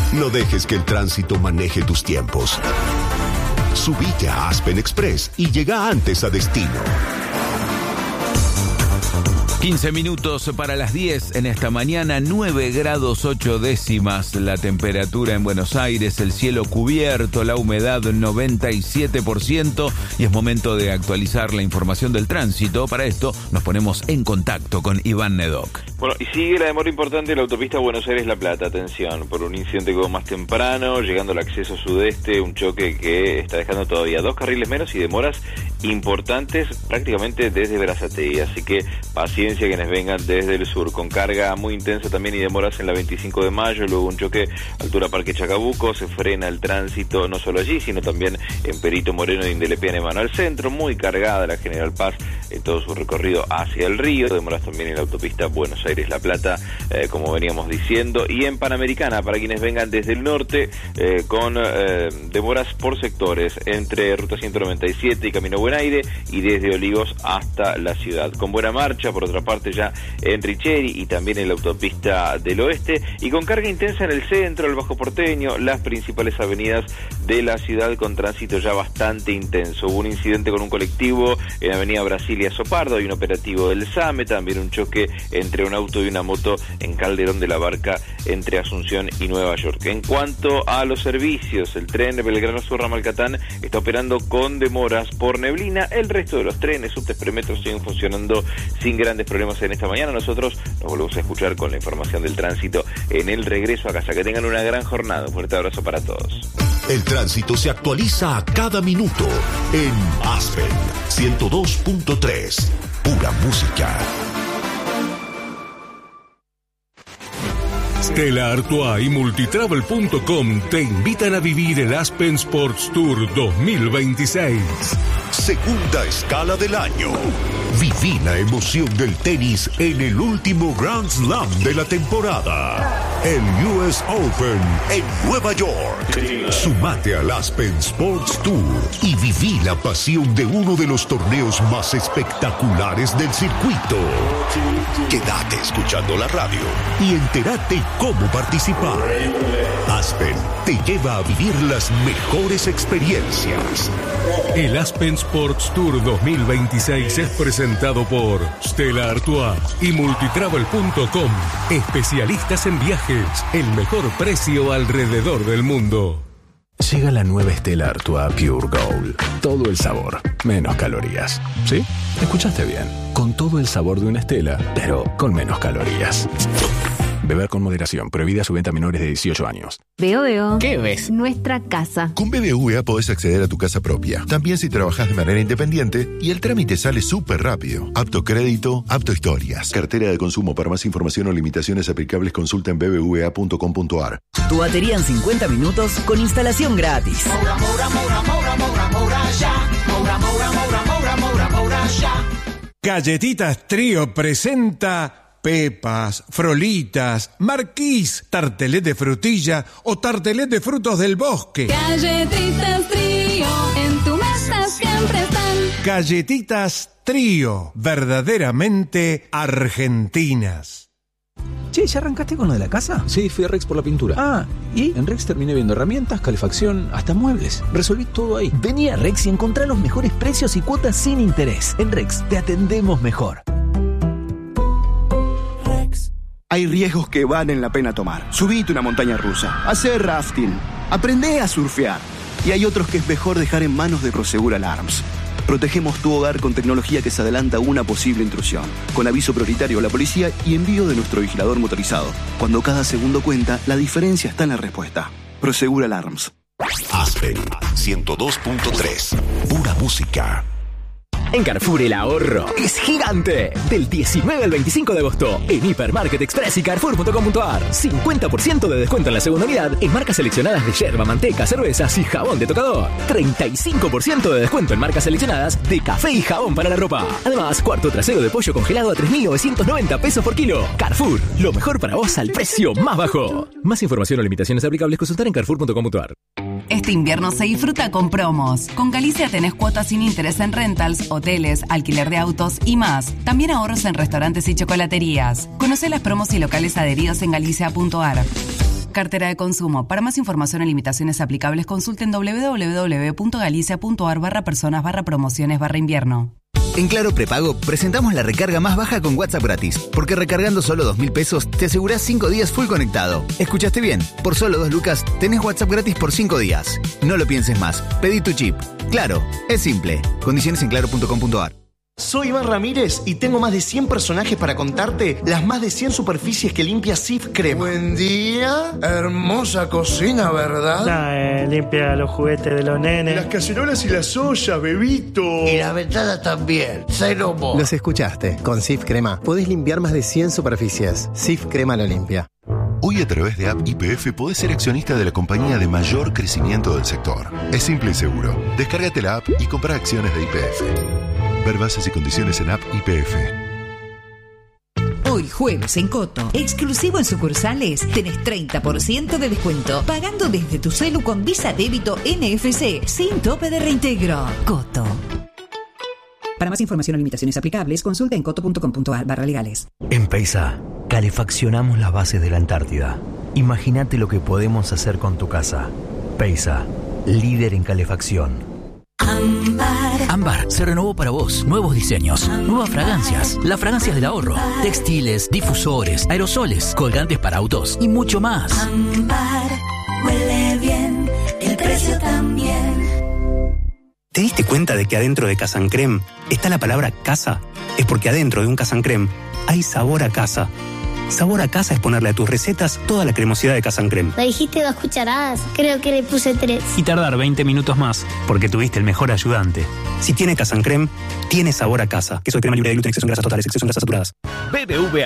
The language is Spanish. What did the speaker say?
No dejes que el tránsito maneje tus tiempos. Subite a Aspen Express y llega antes a destino. 15 minutos para las 10 en esta mañana, 9 grados 8 décimas la temperatura en Buenos Aires, el cielo cubierto, la humedad 97% y es momento de actualizar la información del tránsito. Para esto nos ponemos en contacto con Iván Nedoc. Bueno, y sigue la demora importante de la autopista Buenos Aires-La Plata, atención, por un incidente que hubo más temprano, llegando al acceso sudeste, un choque que está dejando todavía 2 carriles menos y demoras importantes prácticamente desde Berazategui, así que paciencia quienes vengan desde el sur, con carga muy intensa también y demoras en la 25 de mayo, luego un choque altura Parque Chacabuco, se frena el tránsito no solo allí, sino también en Perito Moreno y Indelepea en mano al centro, muy cargada la General Paz en todo su recorrido hacia el río, demoras también en la autopista Buenos Aires-La Plata, como veníamos diciendo, y en Panamericana, para quienes vengan desde el norte, con demoras por sectores, entre Ruta 197 y Camino Buen Aire, y desde Olivos hasta la ciudad, con buena marcha, por otra parte ya en Richeri y también en la autopista del oeste, y con carga intensa en el centro, el Bajo Porteño, las principales avenidas de la ciudad con tránsito ya bastante intenso. Hubo un incidente con un colectivo en Avenida Brasilia Sopardo, hay un operativo del SAME, también un choque entre un auto y una moto en Calderón de la Barca entre Asunción y Nueva York. En cuanto a los servicios, el tren de Belgrano Sur Ramalcatán está operando con demoras por neblina, el resto de los trenes, subtes, premetros siguen funcionando sin grandes problemas en esta mañana. Nosotros nos volvemos a escuchar con la información del tránsito en el regreso a casa. Que tengan una gran jornada, un fuerte abrazo para todos. El tránsito se actualiza a cada minuto en Aspen 102.3, pura música. Stella Artois y Multitravel.com te invitan a vivir el Aspen Sports Tour 2026. Segunda escala del año. Viví la emoción del tenis en el último Grand Slam de la temporada. El US Open en Nueva York. Sumate al Aspen Sports Tour y viví la pasión de uno de los torneos más espectaculares del circuito. Quédate escuchando la radio y entérate cómo participar. Aspen te lleva a vivir las mejores experiencias. El Aspen Sports Tour 2026 es presentado por Stella Artois y Multitravel.com. Especialistas en viajes, el mejor precio alrededor del mundo. Llega la nueva Stella Artois Pure Gold. Todo el sabor, menos calorías. ¿Sí? Escuchaste bien. Con todo el sabor de una Stella, pero con menos calorías. Beber con moderación. Prohibida su venta a menores de 18 años. Veo. ¿Qué ves? Nuestra casa. Con BBVA podés acceder a tu casa propia. También si trabajás de manera independiente y el trámite sale súper rápido. Apto crédito, apto historias. Cartera de consumo. Para más información o limitaciones aplicables consulta en bbva.com.ar. Tu batería en 50 minutos con instalación gratis. Galletitas Trío presenta pepas, frolitas, marquís, tartelet de frutilla o tartelet de frutos del bosque. Galletitas Trío, en tu mesa siempre están. Galletitas Trío, verdaderamente argentinas. Che, ¿ya arrancaste con lo de la casa? Sí, fui a Rex por la pintura. Ah, ¿y? En Rex terminé viendo herramientas, calefacción, hasta muebles. Resolví todo ahí. Vení a Rex y encontrá los mejores precios y cuotas sin interés. En Rex te atendemos mejor. Hay riesgos que valen la pena tomar. Subite una montaña rusa, hacer rafting, aprendé a surfear. Y hay otros que es mejor dejar en manos de Prosegur Alarms. Protegemos tu hogar con tecnología que se adelanta a una posible intrusión, con aviso prioritario a la policía y envío de nuestro vigilador motorizado. Cuando cada segundo cuenta, la diferencia está en la respuesta. Prosegur Alarms. Aspen 102.3, pura música. En Carrefour el ahorro es gigante. Del 19 al 25 de agosto, en Hipermarket Express y Carrefour.com.ar. 50% de descuento en la segunda unidad en marcas seleccionadas de yerba, manteca, cervezas y jabón de tocador. 35% de descuento en marcas seleccionadas de café y jabón para la ropa. Además, cuarto trasero de pollo congelado a 3.990 pesos por kilo. Carrefour, lo mejor para vos al precio más bajo. Más información o limitaciones aplicables consultar en Carrefour.com.ar. Este invierno se disfruta con promos. Con Galicia tenés cuotas sin interés en rentals, hoteles, alquiler de autos y más. También ahorros en restaurantes y chocolaterías. Conocé las promos y locales adheridos en galicia.ar. Cartera de consumo. Para más información y limitaciones aplicables, consulten www.galicia.ar/personas/promociones/invierno. En Claro Prepago presentamos la recarga más baja con WhatsApp gratis, porque recargando solo 2.000 pesos te asegurás 5 días full conectado. ¿Escuchaste bien? Por solo 2 lucas tenés WhatsApp gratis por 5 días. No lo pienses más. Pedí tu chip. Claro, es simple. Condiciones en claro.com.ar. Soy Iván Ramírez y tengo más de 100 personajes para contarte las más de 100 superficies que limpia Cif Crema. Buen día, hermosa cocina, ¿verdad? Limpia los juguetes de los nenes. Las cacerolas y las ollas, bebito. Y la ventana también, cero mo. Los escuchaste, con Cif Crema podés limpiar más de 100 superficies. Cif Crema lo limpia. Hoy a través de App YPF podés ser accionista de la compañía de mayor crecimiento del sector. Es simple y seguro. Descárgate la app y compra acciones de YPF. Ver bases y condiciones en App YPF. Hoy jueves en Coto, exclusivo en sucursales, tenés 30% de descuento, pagando desde tu celu con Visa Débito NFC, sin tope de reintegro. Coto. Para más información o limitaciones aplicables, consulta en coto.com.ar/legales. En Peisa, calefaccionamos las bases de la Antártida. Imagínate lo que podemos hacer con tu casa. Peisa, líder en calefacción. Ámbar se renovó para vos. Nuevos diseños, nuevas fragancias, las fragancias del ahorro, textiles, difusores, aerosoles, colgantes para autos y mucho más. Ámbar huele bien, el precio también. ¿Te diste cuenta de que adentro de Casancrem está la palabra casa? Es porque adentro de un Casancrem hay sabor a casa. Sabor a casa es ponerle a tus recetas toda la cremosidad de Casancrem. Me dijiste 2 cucharadas, creo que le puse 3. Y tardar 20 minutos más, porque tuviste el mejor ayudante. Si tiene Casancrem, tiene sabor a casa. Queso de crema libre de gluten, exceso en grasas totales, exceso en grasas saturadas. BBVA